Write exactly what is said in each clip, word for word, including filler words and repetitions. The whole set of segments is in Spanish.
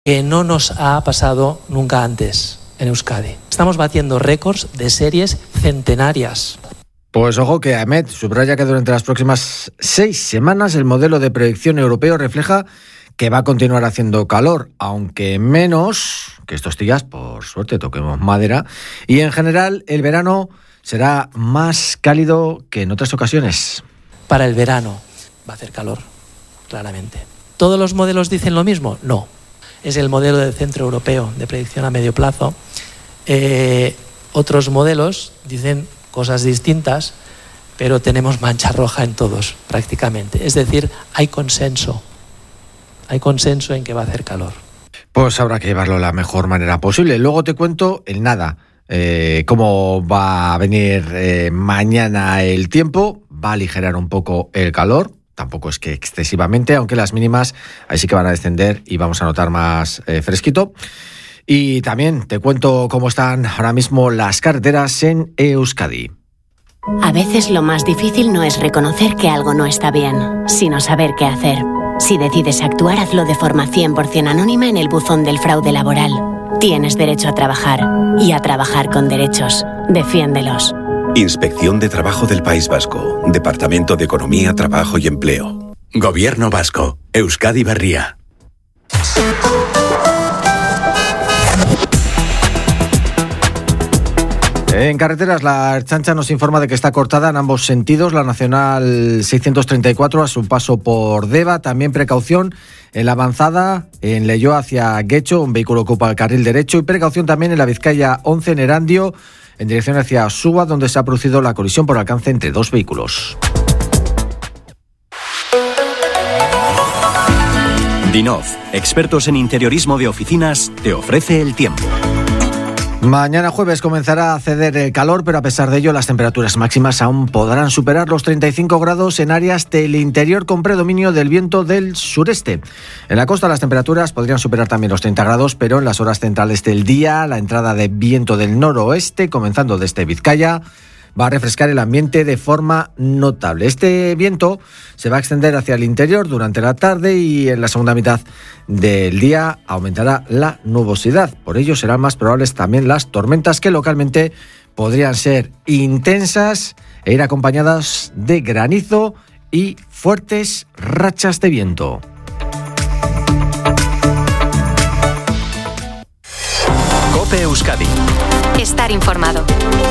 que no nos ha pasado nunca antes en Euskadi. Estamos batiendo récords de series centenarias. Pues ojo que Ahmed subraya que durante las próximas seis semanas el modelo de predicción europeo refleja que va a continuar haciendo calor, aunque menos que estos días, por suerte, toquemos madera, y en general el verano será más cálido que en otras ocasiones. Para el verano va a hacer calor, claramente. ¿Todos los modelos dicen lo mismo? No. Es el modelo del Centro Europeo de Predicción a Medio Plazo. Eh, otros modelos dicen cosas distintas, pero tenemos mancha roja en todos, prácticamente. Es decir, hay consenso. Hay consenso en que va a hacer calor. Pues habrá que llevarlo de la mejor manera posible. Luego te cuento el nada, eh, cómo va a venir eh, mañana el tiempo. Va a aligerar un poco el calor, tampoco es que excesivamente, aunque las mínimas ahí sí que van a descender y vamos a notar más eh, fresquito. Y también te cuento cómo están ahora mismo las carreteras en Euskadi. A veces lo más difícil no es reconocer que algo no está bien, sino saber qué hacer. Si decides actuar, hazlo de forma cien por ciento anónima en el buzón del fraude laboral. Tienes derecho a trabajar y a trabajar con derechos. Defiéndelos. Inspección de Trabajo del País Vasco. Departamento de Economía, Trabajo y Empleo. Gobierno Vasco. Euskadi Berria. En carreteras, la Ertzaintza nos informa de que está cortada en ambos sentidos la Nacional seiscientos treinta y cuatro a su paso por Deva. También precaución en la avanzada en Leioa hacia Guecho, un vehículo ocupa el carril derecho. Y precaución también en la Vizcaya once en Erandio, en dirección hacia Suba, donde se ha producido la colisión por alcance entre dos vehículos. Dinov, expertos en interiorismo de oficinas, te ofrece el tiempo. Mañana jueves comenzará a ceder el calor, pero a pesar de ello las temperaturas máximas aún podrán superar los treinta y cinco grados en áreas del interior con predominio del viento del sureste. En la costa las temperaturas podrían superar también los treinta grados, pero en las horas centrales del día la entrada de viento del noroeste, comenzando desde Vizcaya, va a refrescar el ambiente de forma notable. Este viento se va a extender hacia el interior durante la tarde y en la segunda mitad del día aumentará la nubosidad. Por ello serán más probables también las tormentas que localmente podrían ser intensas e ir acompañadas de granizo y fuertes rachas de viento. COPE Euskadi. Estar informado.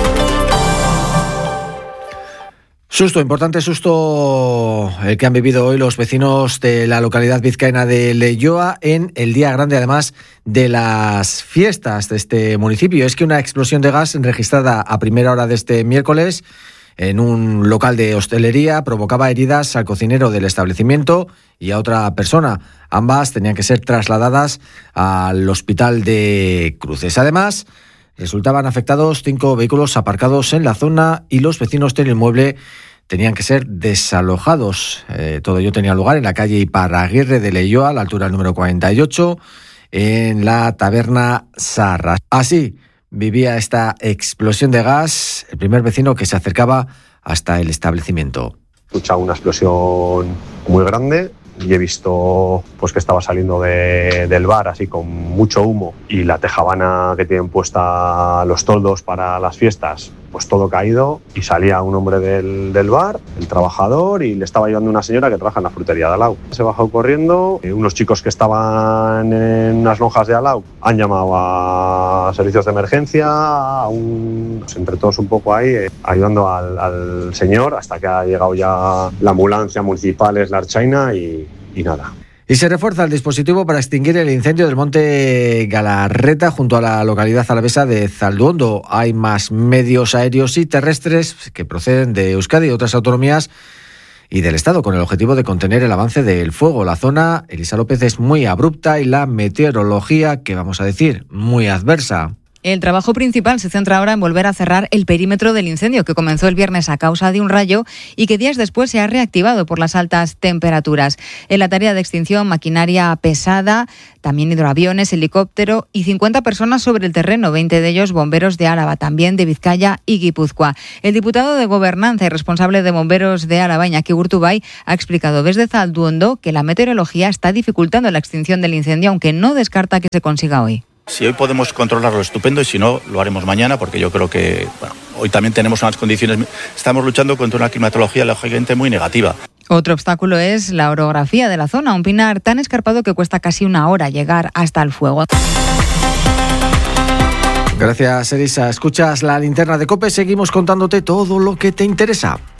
Susto, importante susto el que han vivido hoy los vecinos de la localidad vizcaína de Leioa en el día grande, además de las fiestas de este municipio. Es que una explosión de gas registrada a primera hora de este miércoles en un local de hostelería provocaba heridas al cocinero del establecimiento y a otra persona. Ambas tenían que ser trasladadas al hospital de Cruces. Además, resultaban afectados cinco vehículos aparcados en la zona y los vecinos del inmueble tenían que ser desalojados. Eh, todo ello tenía lugar en la calle Iparraguirre de Leioa, a la altura del número cuarenta y ocho, en la taberna Sarra. Así vivía esta explosión de gas el primer vecino que se acercaba hasta el establecimiento. He escuchado una explosión muy grande y he visto pues que estaba saliendo de, del bar así con mucho humo y la tejabana que tienen puesta los toldos para las fiestas, pues todo caído, y salía un hombre del, del bar, el trabajador, y le estaba ayudando una señora que trabaja en la frutería de al lado. Se bajó corriendo, eh, unos chicos que estaban en unas lonjas de al lado han llamado a servicios de emergencia, a un, pues entre todos un poco ahí, eh, ayudando al, al señor hasta que ha llegado ya la ambulancia municipal, es la Ertzaina, y, y nada. Y se refuerza el dispositivo para extinguir el incendio del monte Galarreta junto a la localidad alavesa de Zalduondo. Hay más medios aéreos y terrestres que proceden de Euskadi y otras autonomías y del Estado con el objetivo de contener el avance del fuego. La zona, Elisa López, es muy abrupta y la meteorología, que vamos a decir, muy adversa. El trabajo principal se centra ahora en volver a cerrar el perímetro del incendio que comenzó el viernes a causa de un rayo y que días después se ha reactivado por las altas temperaturas. En la tarea de extinción, maquinaria pesada, también hidroaviones, helicóptero y cincuenta personas sobre el terreno, veinte de ellos bomberos de Álava, también de Vizcaya y Guipúzcoa. El diputado de Gobernanza y responsable de bomberos de Álava, Iñaki Urtubay, ha explicado desde Zalduondo que la meteorología está dificultando la extinción del incendio, aunque no descarta que se consiga hoy. Si hoy podemos controlarlo, estupendo, y si no, lo haremos mañana, porque yo creo que bueno, hoy también tenemos unas condiciones. Estamos luchando contra una climatología lógicamente muy negativa. Otro obstáculo es la orografía de la zona, un pinar tan escarpado que cuesta casi una hora llegar hasta el fuego. Gracias, Elisa. Escuchas la linterna de COPE, seguimos contándote todo lo que te interesa.